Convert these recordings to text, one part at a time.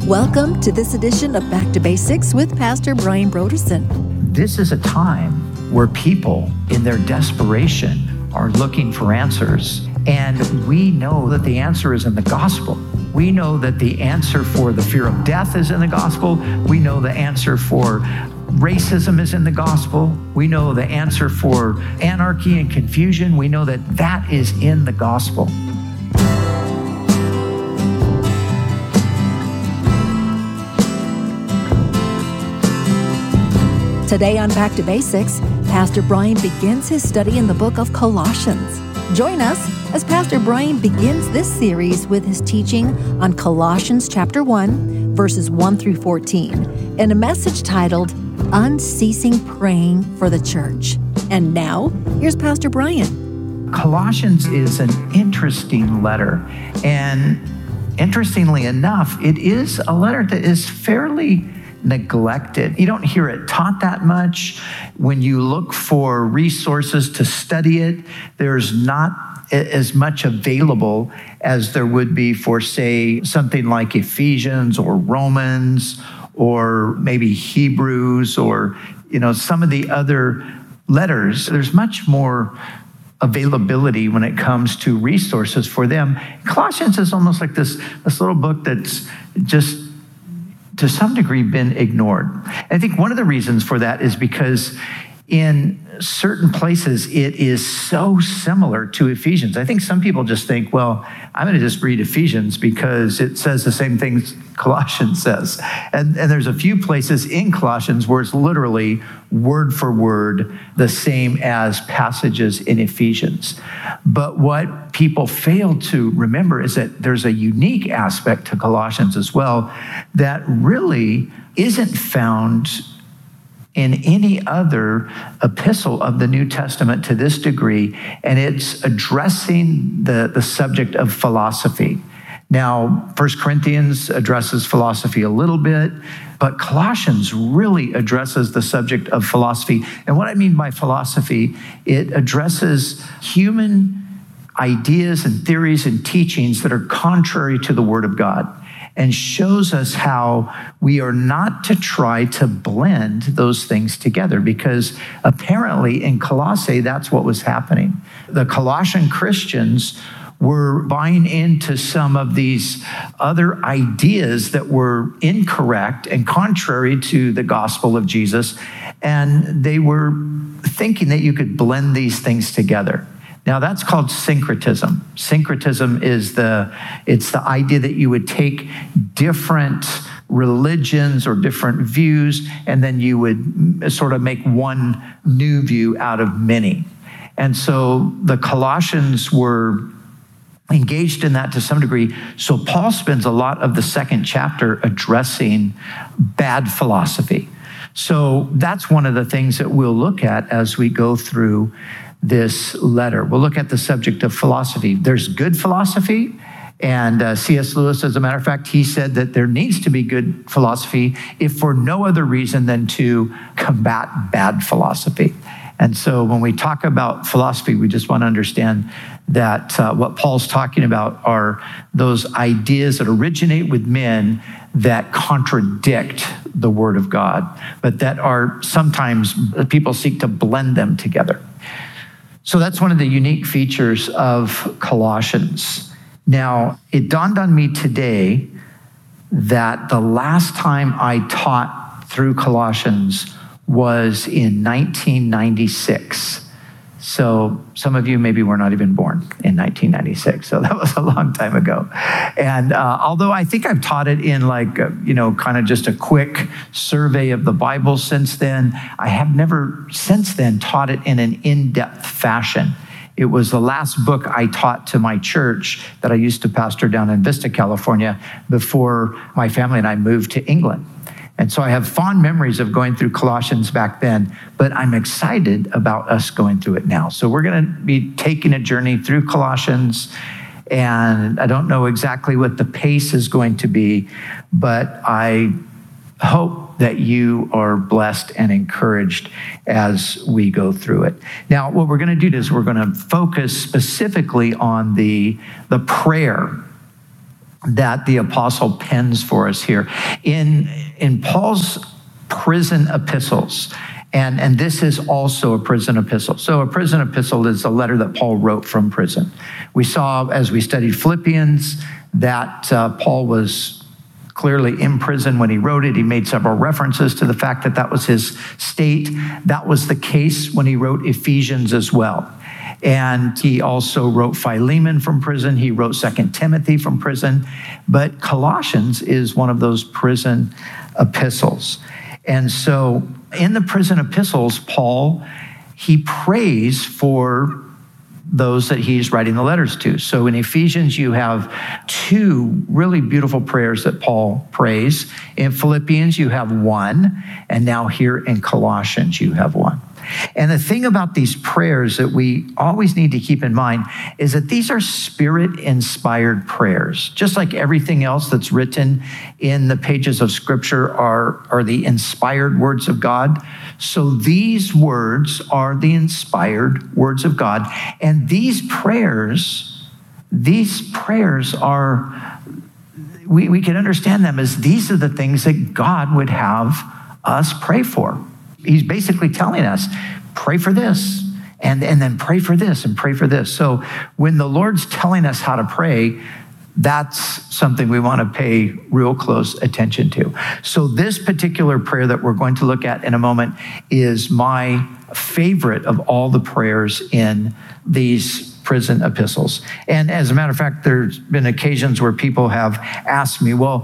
Welcome to this edition of Back to Basics with Pastor Brian Brodersen. This is a time where people, in their desperation, are looking for answers. And we know that the answer is in the gospel. We know that the answer for the fear of death is in the gospel. We know the answer for racism is in the gospel. We know the answer for anarchy and confusion. We know that that is in the gospel. Today on Back to Basics, Pastor Brian begins his study in the book of Colossians. Join us as Pastor Brian begins this series with his teaching on Colossians chapter 1, verses 1 through 14, in a message titled, Unceasing Praying for the Church. And now, here's Pastor Brian. Colossians is an interesting letter. And interestingly enough, it is a letter that is fairly neglected. You don't hear it taught that much. When you look for resources to study it, there's not as much available as there would be for, say, something like Ephesians or Romans or maybe Hebrews or, some of the other letters. There's much more availability when it comes to resources for them. Colossians is almost like this little book that's just to some degree been ignored. And I think one of the reasons for that is because in certain places, it is so similar to Ephesians. I think some people just think, well, I'm going to just read Ephesians because it says the same things Colossians says. And there's a few places in Colossians where it's literally word for word the same as passages in Ephesians. But what people fail to remember is that there's a unique aspect to Colossians as well that really isn't found in any other epistle of the New Testament to this degree, and it's addressing the subject of philosophy. Now, 1 Corinthians addresses philosophy a little bit, but Colossians really addresses the subject of philosophy. And what I mean by philosophy, it addresses human ideas and theories and teachings that are contrary to the Word of God, and shows us how we are not to try to blend those things together, because apparently in Colossae, that's what was happening. The Colossian Christians were buying into some of these other ideas that were incorrect and contrary to the gospel of Jesus, and they were thinking that you could blend these things together. Now, that's called syncretism. Syncretism is it's the idea that you would take different religions or different views, and then you would sort of make one new view out of many. And so the Colossians were engaged in that to some degree. So Paul spends a lot of the second chapter addressing bad philosophy. So that's one of the things that we'll look at as we go through this letter. We'll look at the subject of philosophy. There's good philosophy, and C.S. Lewis, as a matter of fact, he said that there needs to be good philosophy if for no other reason than to combat bad philosophy. And so when we talk about philosophy, we just want to understand that what Paul's talking about are those ideas that originate with men that contradict the Word of God, but that are sometimes people seek to blend them together. So that's one of the unique features of Colossians. Now, it dawned on me today that the last time I taught through Colossians was in 1996. So some of you maybe were not even born in 1996. So that was a long time ago. And although I think I've taught it in kind of just a quick survey of the Bible since then, I have never since then taught it in an in-depth fashion. It was the last book I taught to my church that I used to pastor down in Vista, California, before my family and I moved to England. And so I have fond memories of going through Colossians back then, but I'm excited about us going through it now. So we're going to be taking a journey through Colossians, and I don't know exactly what the pace is going to be, but I hope that you are blessed and encouraged as we go through it. Now, what we're going to do is we're going to focus specifically on the prayer that the apostle pens for us here. In Paul's prison epistles, and this is also a prison epistle. So a prison epistle is a letter that Paul wrote from prison. We saw as we studied Philippians that Paul was clearly in prison when he wrote it. He made several references to the fact that that was his state. That was the case when he wrote Ephesians as well. And he also wrote Philemon from prison. He wrote 2 Timothy from prison. But Colossians is one of those prison epistles. And so in the prison epistles, Paul, he prays for those that he's writing the letters to. So in Ephesians, you have two really beautiful prayers that Paul prays. In Philippians, you have one. And now here in Colossians, you have one. And the thing about these prayers that we always need to keep in mind is that these are Spirit-inspired prayers. Just like everything else that's written in the pages of Scripture are the inspired words of God. So these words are the inspired words of God. And these prayers are, we can understand them as these are the things that God would have us pray for. He's basically telling us, pray for this, and then pray for this, and pray for this. So when the Lord's telling us how to pray, that's something we want to pay real close attention to. So this particular prayer that we're going to look at in a moment is my favorite of all the prayers in these prison epistles. And as a matter of fact, there's been occasions where people have asked me, well,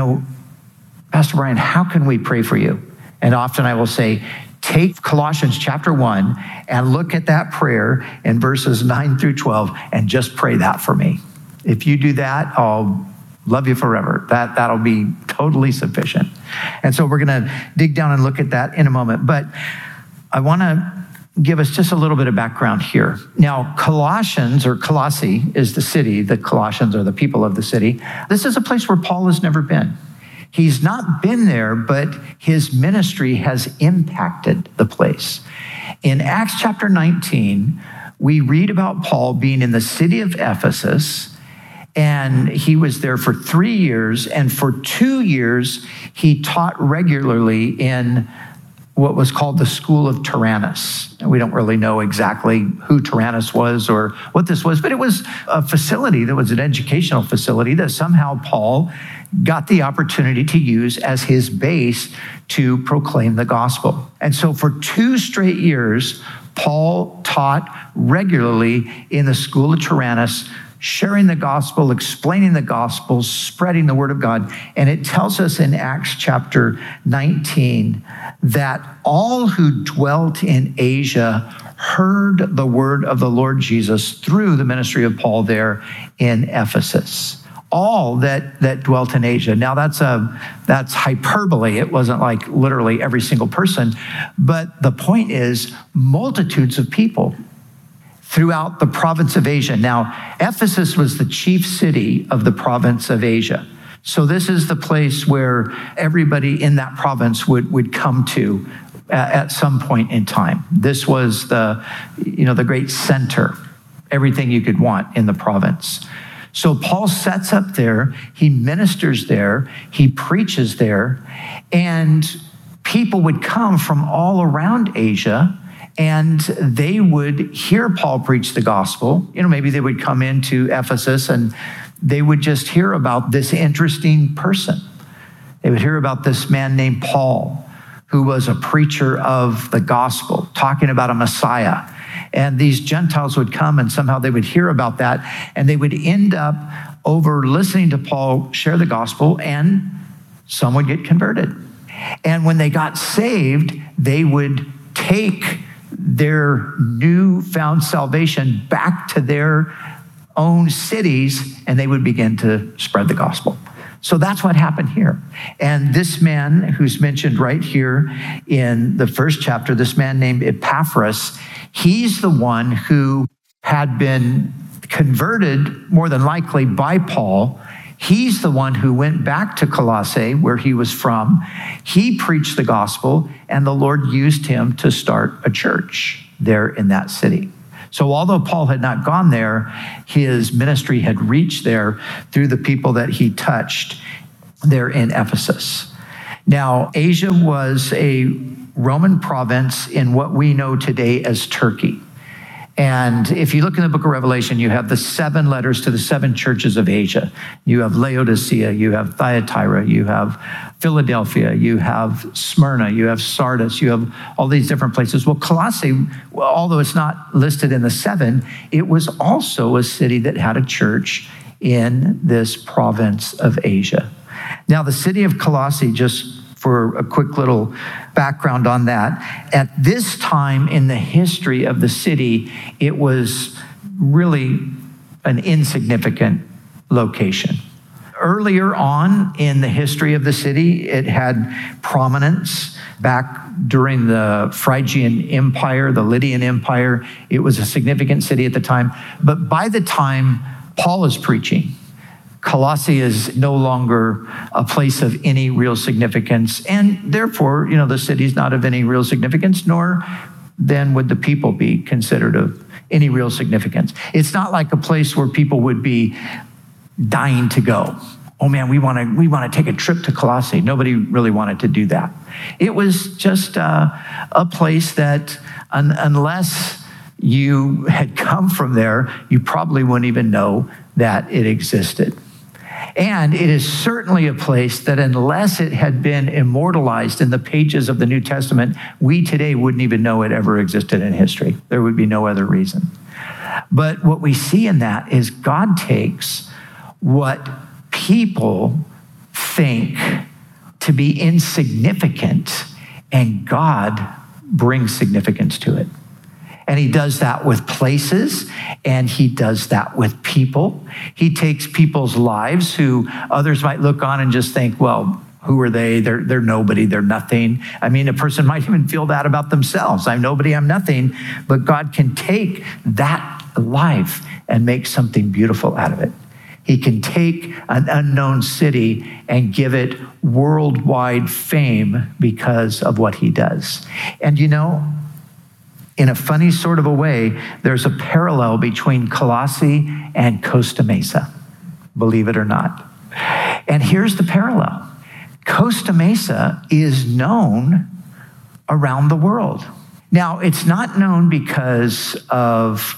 Pastor Brian, how can we pray for you? And often I will say, take Colossians chapter 1 and look at that prayer in verses 9 through 12 and just pray that for me. If you do that, I'll love you forever. That'll be totally sufficient. And so we're going to dig down and look at that in a moment. But I want to give us just a little bit of background here. Now, Colossians, or Colossae, is the city. The Colossians are the people of the city. This is a place where Paul has never been. He's not been there, but his ministry has impacted the place. In Acts chapter 19, we read about Paul being in the city of Ephesus, and he was there for 3 years, and for 2 years, he taught regularly in what was called the School of Tyrannus. We don't really know exactly who Tyrannus was or what this was, but it was a facility that was an educational facility that somehow Paul got the opportunity to use as his base to proclaim the gospel. And so for 2 straight years, Paul taught regularly in the School of Tyrannus, sharing the gospel, explaining the gospel, spreading the word of God. And it tells us in Acts chapter 19 that all who dwelt in Asia heard the word of the Lord Jesus through the ministry of Paul there in Ephesus. All that dwelt in Asia. Now that's hyperbole. It wasn't like literally every single person, but the point is multitudes of people throughout the province of Asia. Now, Ephesus was the chief city of the province of Asia. So this is the place where everybody in that province would come to at some point in time. This was the great center, everything you could want in the province. So Paul sets up there, he ministers there, he preaches there, and people would come from all around Asia, and they would hear Paul preach the gospel. Maybe they would come into Ephesus and they would just hear about this interesting person. They would hear about this man named Paul, who was a preacher of the gospel, talking about a Messiah. And these Gentiles would come and somehow they would hear about that, and they would end up over listening to Paul share the gospel, and some would get converted. And when they got saved, they would take their newfound salvation back to their own cities, and they would begin to spread the gospel. So that's what happened here. And this man who's mentioned right here in the first chapter, this man named Epaphras, he's the one who had been converted more than likely by Paul. He's the one who went back to Colossae, where he was from. He preached the gospel, and the Lord used him to start a church there in that city. So although Paul had not gone there, his ministry had reached there through the people that he touched there in Ephesus. Now, Asia was a Roman province in what we know today as Turkey. And if you look in the book of Revelation, you have the 7 letters to the 7 churches of Asia. You have Laodicea, you have Thyatira, you have Philadelphia, you have Smyrna, you have Sardis, you have all these different places. Well, Colossae, although it's not listed in the 7, it was also a city that had a church in this province of Asia. Now, the city of Colossae, just for a quick little background on that, at this time in the history of the city, it was really an insignificant location. Earlier on in the history of the city, it had prominence. Back during the Phrygian Empire, the Lydian Empire, it was a significant city at the time. But by the time Paul is preaching, Colossae is no longer a place of any real significance, and therefore, the city's not of any real significance, nor then would the people be considered of any real significance. It's not like a place where people would be dying to go. Oh man, we want to take a trip to Colossae. Nobody really wanted to do that. It was just a place that unless you had come from there, you probably wouldn't even know that it existed. And it is certainly a place that unless it had been immortalized in the pages of the New Testament, we today wouldn't even know it ever existed in history. There would be no other reason. But what we see in that is God takes what people think to be insignificant, and God brings significance to it. And he does that with places, and he does that with people. He takes people's lives who others might look on and just think, well, who are they? They're nobody, they're nothing. I mean, a person might even feel that about themselves. I'm nobody, I'm nothing. But God can take that life and make something beautiful out of it. He can take an unknown city and give it worldwide fame because of what he does. And in a funny sort of a way, there's a parallel between Colossae and Costa Mesa, believe it or not. And here's the parallel. Costa Mesa is known around the world. Now, it's not known because of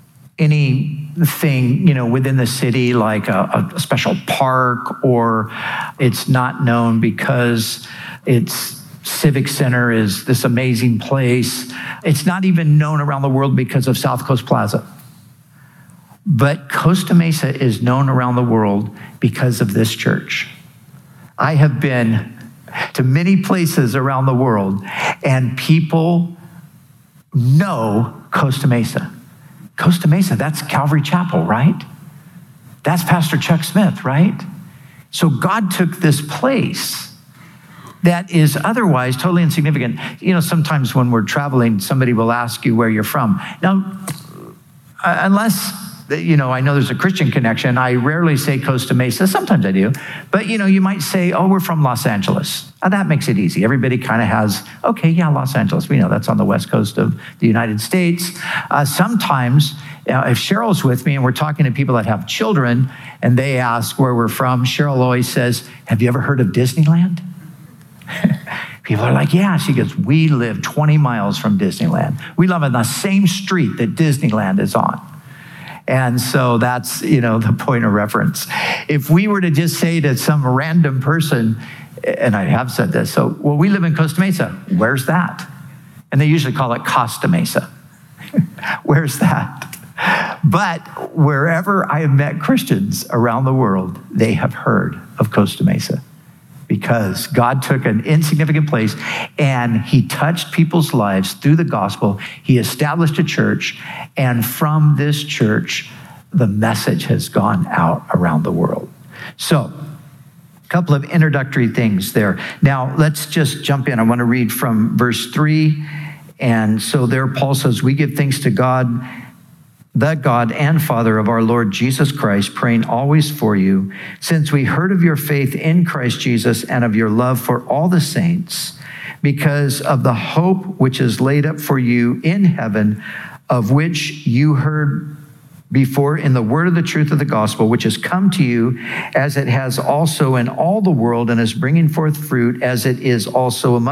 anything, within the city, like a special park, or it's not known because its Civic Center is this amazing place. It's not even known around the world because of South Coast Plaza. But Costa Mesa is known around the world because of this church. I have been to many places around the world, and people know Costa Mesa. Costa Mesa, that's Calvary Chapel, right? That's Pastor Chuck Smith, right? So God took this place that is otherwise totally insignificant. Sometimes when we're traveling, somebody will ask you where you're from. Now, unless, I know there's a Christian connection, I rarely say Costa Mesa. Sometimes I do. But, you might say, oh, we're from Los Angeles. That makes it easy. Everybody kind of has, okay, yeah, Los Angeles. We know that's on the west coast of the United States. Sometimes, if Cheryl's with me and we're talking to people that have children and they ask where we're from, Cheryl always says, have you ever heard of Disneyland? People are like, yeah. She goes, we live 20 miles from Disneyland. We live on the same street that Disneyland is on. And so that's, the point of reference. If we were to just say to some random person, and I have said this, well, we live in Costa Mesa. Where's that? And they usually call it Costa Mesa. Where's that? But wherever I have met Christians around the world, they have heard of Costa Mesa, because God took an insignificant place and he touched people's lives through the gospel. He established a church, and from this church, the message has gone out around the world. So, a couple of introductory things there. Now, let's just jump in. I want to read from verse 3. And so there, Paul says, we give thanks to God, the God and Father of our Lord Jesus Christ, praying always for you, since we heard of your faith in Christ Jesus and of your love for all the saints, because of the hope which is laid up for you in heaven, of which you heard before in the word of the truth of the gospel, which has come to you, as it has also in all the world, and is bringing forth fruit, as it is also among